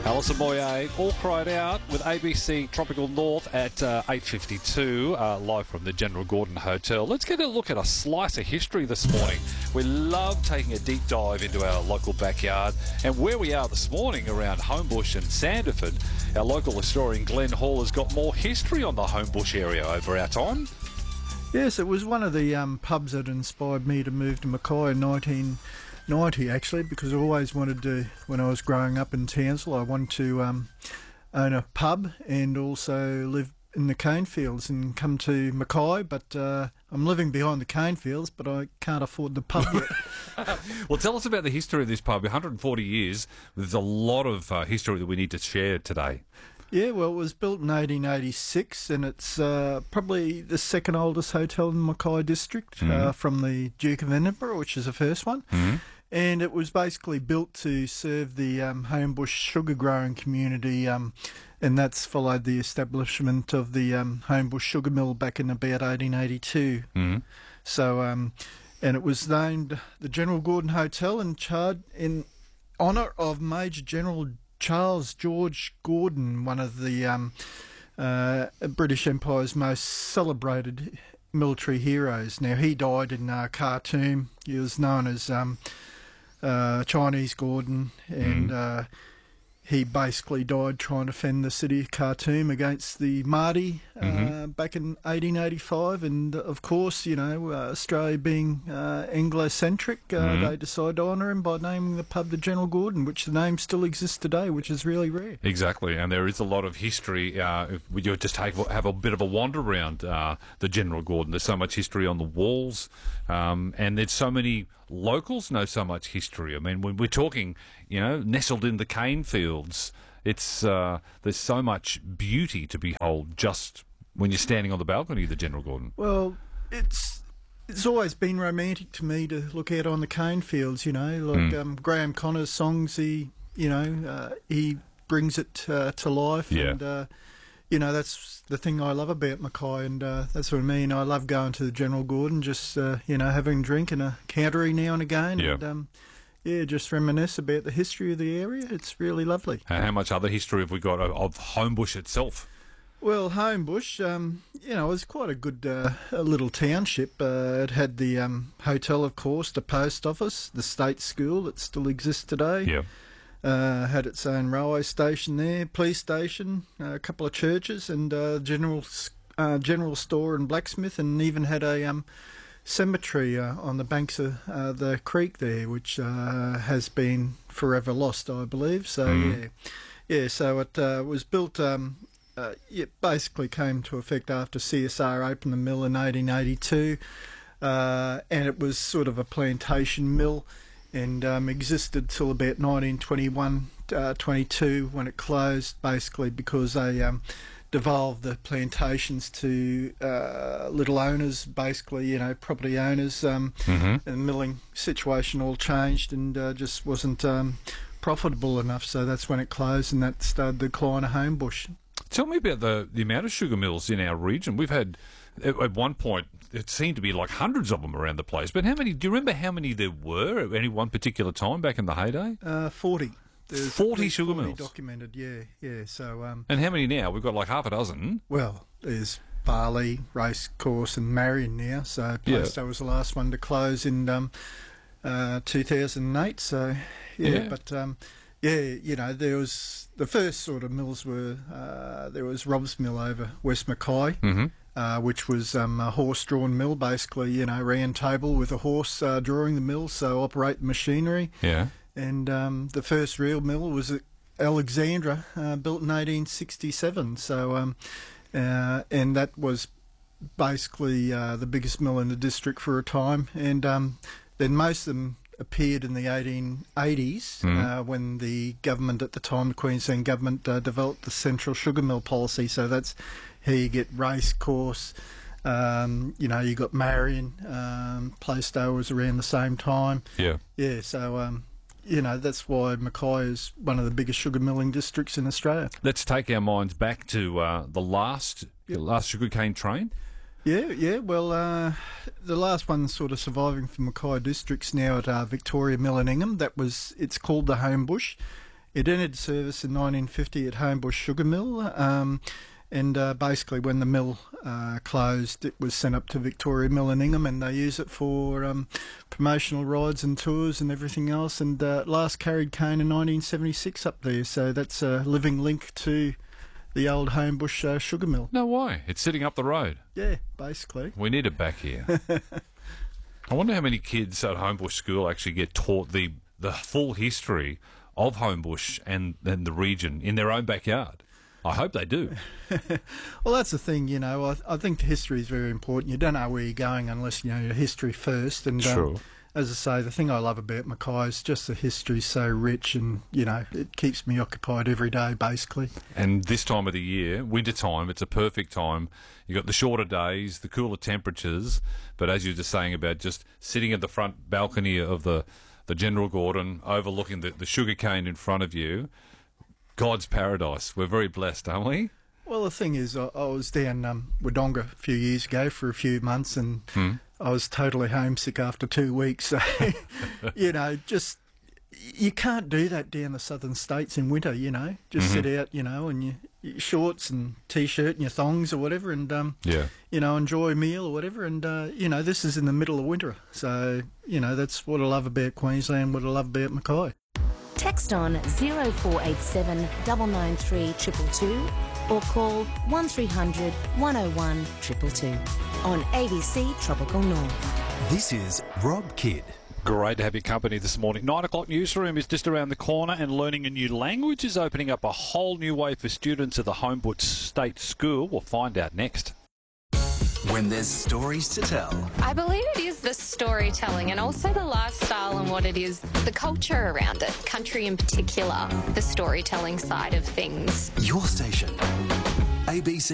Alison Moyet, All Cried Out with ABC Tropical North at 8:52, live from the General Gordon Hotel. Let's get a look at a slice of history this morning. We love taking a deep dive into our local backyard, and where we are this morning around Homebush and Sanderford, our local historian Glenn Hall has got more history on the Homebush area over our time. Yes, it was one of the pubs that inspired me to move to Mackay in 1990, actually, because I always wanted to, when I was growing up in Townsville, I wanted to own a pub and also live in the cane fields and come to Mackay, but I'm living behind the cane fields, but I can't afford the pub yet. Well, tell us about the history of this pub. 140 years, there's a lot of history that we need to share today. Yeah, well, it was built in 1886, and it's probably the second oldest hotel in the Mackay district, from the Duke of Edinburgh, which is the first one. And it was basically built to serve the Homebush sugar growing community, and that's followed the establishment of the Homebush sugar mill back in about 1882. So, and it was named the General Gordon Hotel in honour of Major General Charles George Gordon, one of the British Empire's most celebrated military heroes. Now, he died in Khartoum. He was known as Chinese Gordon, and he basically died trying to defend the city of Khartoum against the Mahdi back in 1885. And of course, you know, Australia being Anglo-centric, they decided to honour him by naming the pub the General Gordon, which the name still exists today, which is really rare. Exactly, and there is a lot of history. If you just have a bit of a wander around the General Gordon, there's so much history on the walls, and there's so many locals know so much history. I mean, when we're talking, you know, nestled in the cane fields, it's there's so much beauty to behold just when you're standing on the balcony of the General Gordon. Well, it's always been romantic to me to look out on the cane fields, you know, like Graham Connor's songs. He brings it to life, and you know, that's the thing I love about Mackay, and that's what I mean. I love going to the General Gordon, just you know, having a drink and a countery now and again, and just reminisce about the history of the area. It's really lovely. How much other history have we got of Homebush itself? Well, Homebush, you know, it was quite a good little township. It had the hotel, of course, the post office, the state school that still exists today. Yeah. Had its own railway station there, police station, a couple of churches, and general store and blacksmith, and even had a cemetery on the banks of the creek there, which has been forever lost, I believe. So so it was built. It basically came to effect after CSR opened the mill in 1882, and it was sort of a plantation mill, and existed till about 1921-22 when it closed, basically because they devolved the plantations to little owners, basically, you know, property owners, and the milling situation all changed and just wasn't profitable enough, so that's when it closed, and that started the decline of Homebush. Tell me about the amount of sugar mills in our region. We've had, at one point, it seemed to be like hundreds of them around the place. But how many? Do you remember how many there were at any one particular time back in the heyday? 40. There's 40 sugar mills documented. Yeah. So. And how many now? We've got like half a dozen. Well, there's Barley, Racecourse, and Marion now. So Plaistow was the last one to close in 2008. So but. You know, there was the first sort of mills were there was Rob's Mill over West Mackay, which was a horse-drawn mill, basically, you know, round table with a horse drawing the mill, so operate the machinery. Yeah. And the first real mill was at Alexandra, built in 1867. So, and that was basically the biggest mill in the district for a time. And then most of them appeared in the 1880s when the government at the time, the Queensland government, developed the central sugar mill policy. So that's how you get Racecourse. You know, you got Marion. Plaistow was around the same time. Yeah. So you know, that's why Mackay is one of the biggest sugar milling districts in Australia. Let's take our minds back to the last sugarcane train. Yeah. Well, the last one sort of surviving from Mackay district's now at Victoria Mill in Ingham. It's called the Homebush, It entered service in 1950 at Homebush Sugar Mill, and basically when the mill closed, it was sent up to Victoria Mill in Ingham, and they use it for promotional rides and tours and everything else, and last carried cane in 1976 up there, so that's a living link to the old Homebush Sugar Mill. No way. It's sitting up the road. Yeah, basically. We need it back here. I wonder how many kids at Homebush School actually get taught the full history of Homebush and the region in their own backyard. I hope they do. Well, that's the thing, you know. I think history is very important. You don't know where you're going unless you know your history first. And Sure. As I say, the thing I love about Mackay is just the history's so rich, and you know, it keeps me occupied every day, basically. And this time of the year, winter time, it's a perfect time. You've got the shorter days, the cooler temperatures, but as you were just saying about just sitting at the front balcony of the General Gordon, overlooking the sugarcane in front of you, God's paradise. We're very blessed, aren't we? Well, the thing is, I was down Wodonga a few years ago for a few months, and I was totally homesick after 2 weeks. So, you know, just you can't do that down the southern states in winter. You know, just sit out, you know, and your shorts and t-shirt and your thongs or whatever, and you know, enjoy a meal or whatever. And you know, this is in the middle of winter, so you know that's what I love about Queensland. What I love about Mackay. Text on 0487 993 222 or call 1300 101 222 on ABC Tropical North. This is Rob Kidd. Great to have your company this morning. 9 o'clock newsroom is just around the corner, and learning a new language is opening up a whole new way for students at the Homebush State School. We'll find out next. When there's stories to tell. I believe it is the storytelling and also the lifestyle and what it is, the culture around it, country in particular, the storytelling side of things. Your station, ABC.